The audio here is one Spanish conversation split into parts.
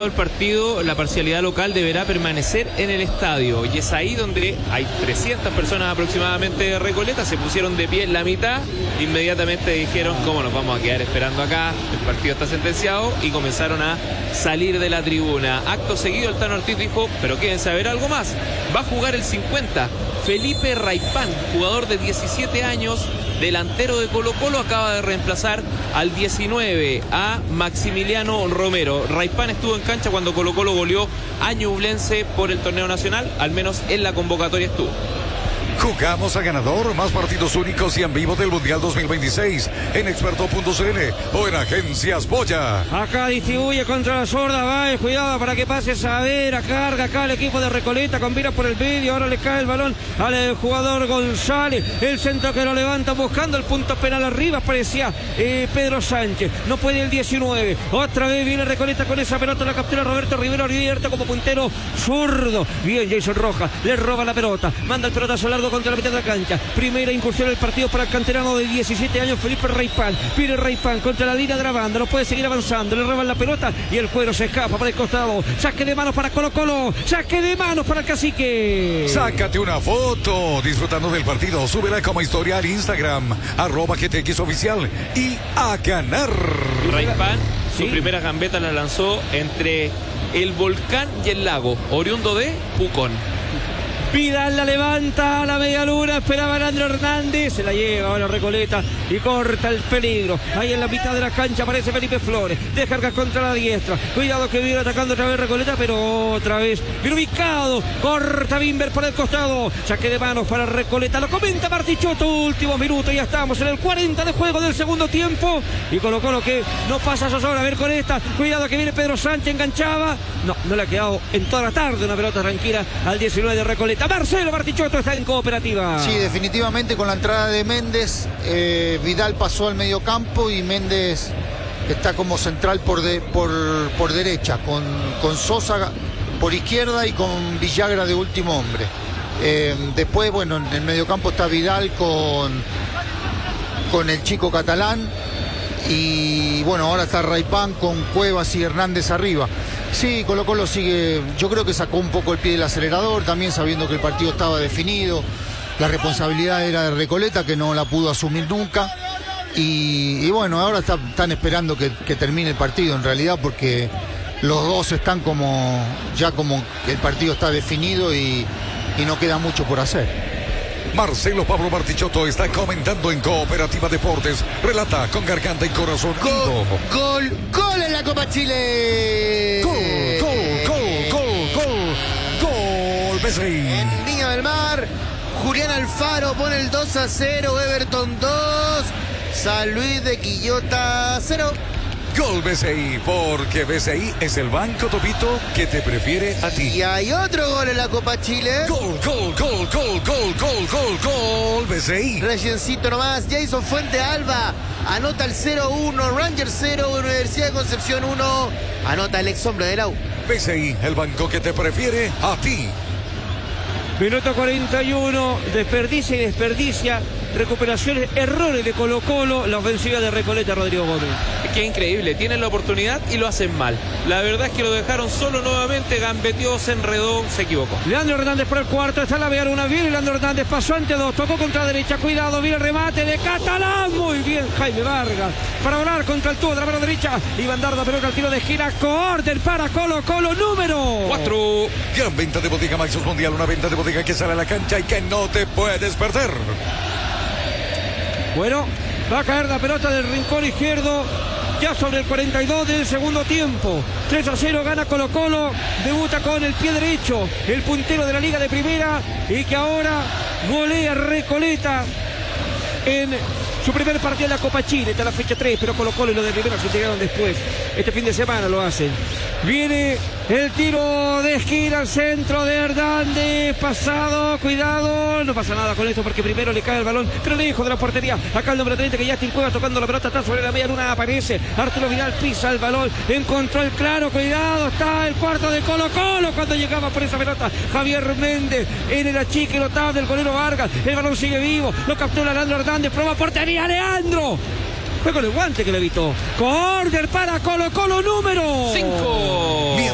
el partido, la parcialidad local deberá permanecer en el estadio. Y es ahí donde hay 300 personas aproximadamente de Recoleta. Se pusieron de pie en la mitad. Inmediatamente dijeron, ¿cómo nos vamos a quedar esperando acá? El partido está sentenciado. Y comenzaron a salir de la tribuna. Acto seguido, el Tano Ortiz dijo, pero quédense a ver algo más. Va a jugar el 50. Felipe Raipán, jugador de 17 años, delantero de Colo-Colo, acaba de reemplazar al 19, a Maximiliano Romero. Raipán estuvo en cancha cuando Colo-Colo goleó a Ñublense por el torneo nacional, al menos en la convocatoria estuvo. Jugamos a ganador, más partidos únicos y en vivo del Mundial 2026 en experto.cl o en Agencias Boya. Acá distribuye contra la zurda, va, cuidado para que pase Saavedra, carga acá el equipo de Recoleta, combina por el medio, ahora le cae el balón al jugador González, el centro que lo levanta buscando el punto penal arriba, parecía Pedro Sánchez, no puede el 19, otra vez viene Recoleta con esa pelota, la captura Roberto Rivero abierto como puntero zurdo, bien Jason Rojas, le roba la pelota, manda el pelotazo largo contra la mitad de la cancha. Primera incursión del partido para el canterano de 17 años, Felipe Raipán. Viene Raipán contra la línea de la banda, no puede seguir avanzando, le roban la pelota y el cuero se escapa para el costado. Saque de manos para Colo-Colo, saque de manos para el Cacique. Sácate una foto disfrutando del partido, súbela como historia al Instagram, @GTXoficial y a ganar. Raipán, su Sí. primera gambeta la lanzó entre el Volcán y el Lago, oriundo de Pucón. Vidal la levanta a la media luna, esperaba Leandro Hernández, se la lleva ahora Recoleta y corta el peligro. Ahí en la mitad de la cancha aparece Felipe Flores, descarga contra la diestra, cuidado que viene atacando otra vez Recoleta, pero otra vez bien ubicado, corta Bimber por el costado, saque de manos para Recoleta, lo comenta Bartichotto, último minuto, ya estamos en el 40 de juego del segundo tiempo y Colo-Colo que no pasa a zozobra, a ver con esta, cuidado que viene Pedro Sánchez, enganchaba, no le ha quedado en toda la tarde una pelota tranquila al 19 de Recoleta. Marcelo Bartichotto está en Cooperativa. Sí, definitivamente con la entrada de Méndez, Vidal pasó al mediocampo y Méndez está como central por derecha, con Sosa por izquierda y con Villagra de último hombre. Después, bueno, en el mediocampo está Vidal con el chico catalán y bueno, ahora está Raipán con Cuevas y Hernández arriba. Sí, Colo-Colo sigue, yo creo que sacó un poco el pie del acelerador, también sabiendo que el partido estaba definido, la responsabilidad era de Recoleta, que no la pudo asumir nunca, y bueno, ahora están esperando que termine el partido en realidad, porque los dos están como que el partido está definido y no queda mucho por hacer. Marcelo Pablo Bartichotto está comentando en Cooperativa Deportes. Relata con garganta y corazón. Gol en la Copa Chile. Gol BCI. En Viña del Mar, Julián Alfaro pone el 2-0, Everton 2, San Luis de Quillota 0. Gol BCI, porque BCI es el banco, Topito, que te prefiere a ti. Y hay otro gol en la Copa Chile. Gol BCI. Reciencito nomás, Jason Fuente Alba anota el 0-1, Rangers 0, Universidad de Concepción 1, anota el ex hombre de la U. BCI, el banco que te prefiere a ti. Minuto 41, desperdicia, recuperaciones, errores de Colo-Colo, la ofensiva de Recoleta, Rodrigo Gómez. Qué increíble, tienen la oportunidad y lo hacen mal. La verdad es que lo dejaron solo nuevamente, gambeteó, se enredó, se equivocó. Leandro Hernández por el cuarto, está la Vega una bien, Leandro Hernández pasó ante dos, tocó contra derecha, cuidado, viene el remate de Catalán, muy bien Jaime Vargas, para volar contra el tubo de la mano derecha, y mandar la pelota al tiro de esquina, córner para Colo-Colo, número 4. Gran venta de Bodega Maxus Mundial, una venta de bodega que sale a la cancha y que no te puedes perder. Bueno, va a caer la pelota del rincón izquierdo, ya sobre el 42 del segundo tiempo. 3-0 gana Colo-Colo, debuta con el pie derecho, el puntero de la Liga de Primera, y que ahora golea Recoleta en su primer partido en la Copa Chile. Está la fecha 3, pero Colo-Colo y los de Primera se llegaron después. Este fin de semana lo hacen. Viene el tiro de esquina al centro de Hernández, pasado, cuidado, no pasa nada con esto porque primero le cae el balón, pero lejos de la portería. Acá el número 30 que ya está en Cueva tocando la pelota, está sobre la media luna, aparece Arturo Vidal, pisa el balón, encontró el claro, cuidado, está el cuarto de Colo-Colo cuando llegaba por esa pelota Javier Méndez en el achique notable del golero Vargas, el balón sigue vivo, lo captura Leandro Hernández, prueba portería, Leandro. Fue con el guante que le evitó. Córner para Colo-Colo, número 5.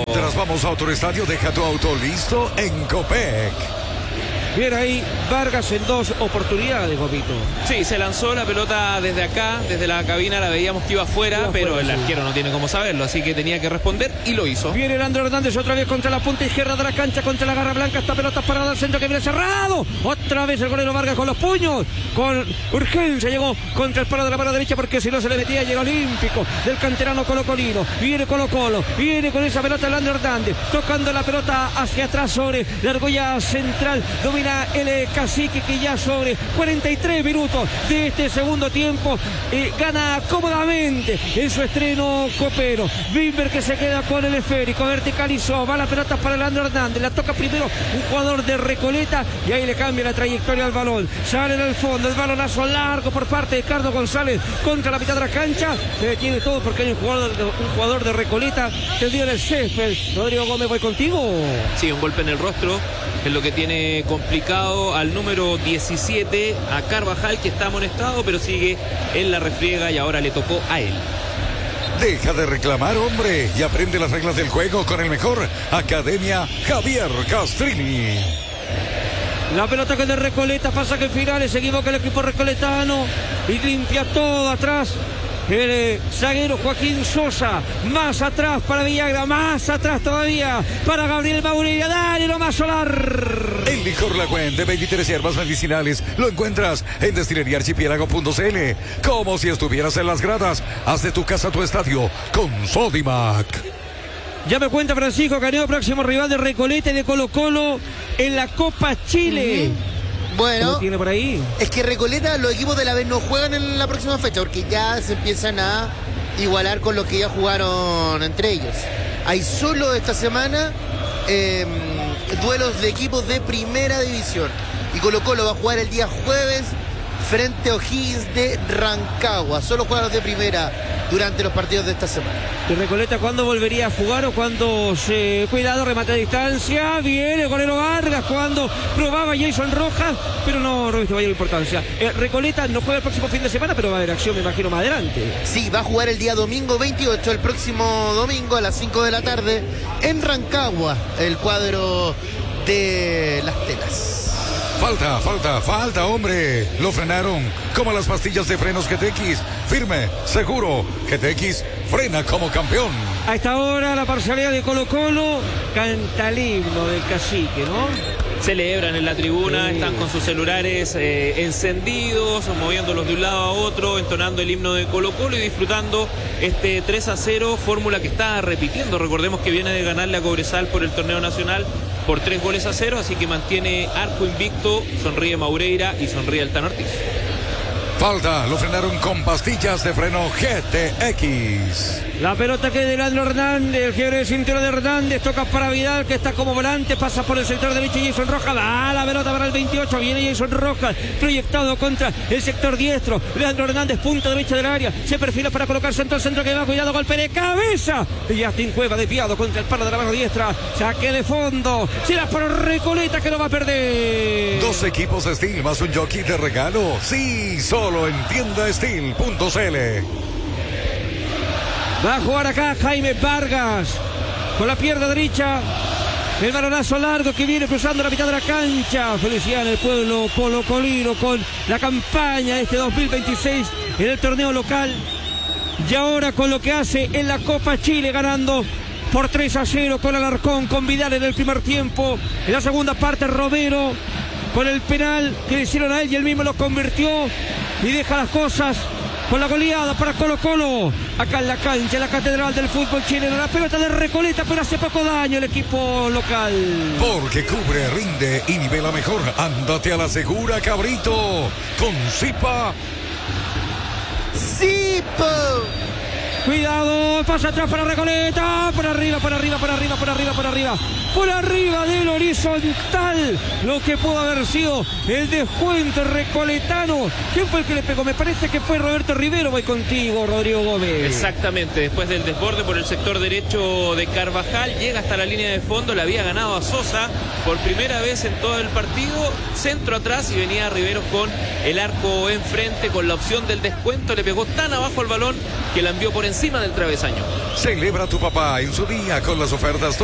Vamos a otro estadio, deja tu auto listo en Copec. Bien ahí, Vargas en 2 oportunidades, Gopito. Sí, se lanzó la pelota desde acá, desde la cabina la veíamos que iba afuera, pero el arquero no tiene cómo saberlo, así que tenía que responder y lo hizo. Viene Leandro Hernández otra vez contra la punta izquierda de la cancha, contra la garra blanca, esta pelota parada al centro que viene cerrado. Otra vez el golero Vargas con los puños, con urgencia llegó contra el palo de la mano derecha porque si no se le metía llega olímpico del canterano colocolino. Viene Colo-Colo, viene con esa pelota Leandro Hernández, tocando la pelota hacia atrás sobre la argolla central, domina el Cacique que ya sobre 43 minutos de este segundo tiempo gana cómodamente en su estreno copero. Wimber que se queda con el esférico, verticalizó, va la pelota para Leandro Hernández, la toca primero un jugador de Recoleta y ahí le cambia la trayectoria al balón, sale en el fondo, el balonazo largo por parte de Ricardo González contra la mitad de la cancha, se detiene todo porque hay un jugador de Recoleta tendido en el césped. Rodrigo Gómez, voy contigo. Sí, un golpe en el rostro es lo que tiene complicado al número 17, a Carvajal, que está amonestado, pero sigue en la refriega y ahora le tocó a él. Deja de reclamar, hombre, y aprende las reglas del juego con el mejor. Academia Javier Castrini. La pelota que de Recoleta pasa que en finales se equivoca el equipo recoletano y limpia todo atrás. El zaguero Joaquín Sosa, más atrás para Villagra, más atrás todavía para Gabriel Maureira. Dale nomás, Solar. El licor Lagüen de 23 hierbas medicinales lo encuentras en destileriaarchipiélago.cl. Como si estuvieras en las gradas. Haz de tu casa tu estadio con Sodimac. Ya me cuenta Francisco Caneo, próximo rival de Recoleta y de Colo-Colo en la Copa Chile. Bueno, ¿Cómo tiene por ahí? es que Recoleta, los equipos de la vez no juegan en la próxima fecha porque ya se empiezan a igualar con los que ya jugaron entre ellos. Hay solo esta semana duelos de equipos de primera división. Y Colo-Colo va a jugar el día jueves frente a O'Higgins de Rancagua. Solo jugadores de primera durante los partidos de esta semana. ¿Y Recoleta cuándo volvería a jugar o cuándo se... Cuidado, remate a distancia. Viene el golero Vargas cuando probaba Jason Rojas, pero no viste mayor importancia. Recoleta no juega el próximo fin de semana, pero va a haber acción, me imagino, más adelante. Sí, va a jugar el día domingo 28, el próximo domingo a las 5 de la tarde en Rancagua, el cuadro de Las Telas. Falta, hombre. Lo frenaron como las pastillas de frenos GTX. Firme, seguro. GTX frena como campeón. A esta hora la parcialidad de Colo-Colo canta el himno del Cacique, ¿no? Celebran en la tribuna, Sí. están con sus celulares encendidos, moviéndolos de un lado a otro, entonando el himno de Colo-Colo y disfrutando este 3-0, fórmula que está repitiendo. Recordemos que viene de ganarle a Cobresal por el torneo nacional por 3-0, así que mantiene arco invicto, sonríe Maureira y sonríe Altano Ortiz. Falta, lo frenaron con pastillas de freno GTX. La pelota que de Leandro Hernández, el quiebre de cintura de Hernández, toca para Vidal que está como volante, pasa por el sector derecho Jason Rojas, va la pelota para el 28, viene Jason Rojas, proyectado contra el sector diestro, Leandro Hernández, punta derecha del área, se perfila para colocar centro que va, cuidado, golpe de cabeza, y Justin Cueva desviado contra el palo de la mano diestra, saque de fondo, será para Recoleta que lo va a perder. 2 equipos Steel más un jockey de regalo. Sí, solo en tiendasteel.cl. Va a jugar acá Jaime Vargas con la pierna derecha. El balonazo largo que viene cruzando la mitad de la cancha. Felicidad en el pueblo colocolino con la campaña de este 2026 en el torneo local. Y ahora con lo que hace en la Copa Chile, ganando por 3-0 con Alarcón, con Vidal en el primer tiempo. En la segunda parte Romero con el penal que le hicieron a él y él mismo lo convirtió y deja las cosas con la goleada para Colo-Colo. Acá en la cancha, en la catedral del fútbol chileno. La pelota de Recoleta, pero hace poco daño el equipo local. Porque cubre, rinde y nivela mejor. Ándate a la segura, cabrito. Con Zipa. ¡Zipo! Cuidado, pasa atrás para Recoleta. Por arriba del horizontal. Lo que pudo haber sido el descuento recoletano. ¿Quién fue el que le pegó? Me parece que fue Roberto Rivero. Voy contigo, Rodrigo Gómez. Exactamente, después del desborde por el sector derecho de Carvajal, llega hasta la línea de fondo, le había ganado a Sosa por primera vez en todo el partido, centro atrás y venía Riveros con el arco enfrente, con la opción del descuento, le pegó tan abajo el balón que la envió por encima del travesaño. Celebra tu papá en su día con las ofertas